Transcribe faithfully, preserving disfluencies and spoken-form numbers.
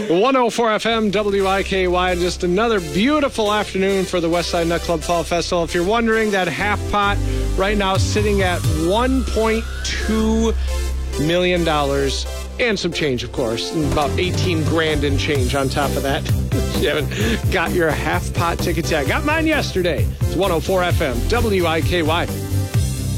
one oh four F M, W I K Y, just another beautiful afternoon for the Westside Nut Club Fall Festival. If you're wondering, that half pot right now sitting at one point two million dollars and some change, of course, and about eighteen grand in change on top of that. If you haven't got your half pot tickets yet, got mine yesterday. It's one oh four F M, W I K Y.